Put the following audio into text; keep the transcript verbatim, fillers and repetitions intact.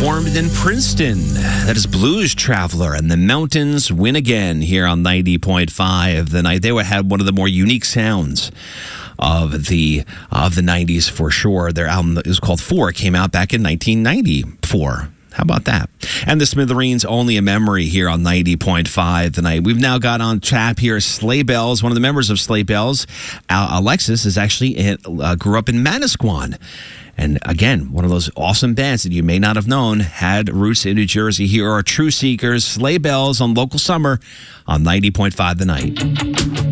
formed in Princeton. That is Blues Traveler and the Mountains Win Again here on ninety point five. The night they had one of the more unique sounds of the of the nineties for sure. Their album is called Four. It came out back in nineteen ninety-four. How about that? And the Smithereens, Only a Memory here on ninety point five tonight. We've now got on tap here Sleigh Bells. One of the members of Sleigh Bells, Al- Alexis, is actually in, uh, grew up in Manasquan. And again, one of those awesome bands that you may not have known had roots in New Jersey. Here are True Seekers, Sleigh Bells on Local Summer on ninety point five The Night.